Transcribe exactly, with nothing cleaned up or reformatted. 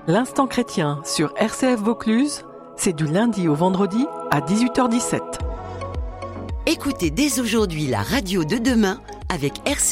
L'Instant chrétien sur R C F Vaucluse, c'est du lundi au vendredi à dix-huit heures dix-sept. Écoutez dès aujourd'hui la radio de demain avec R C F.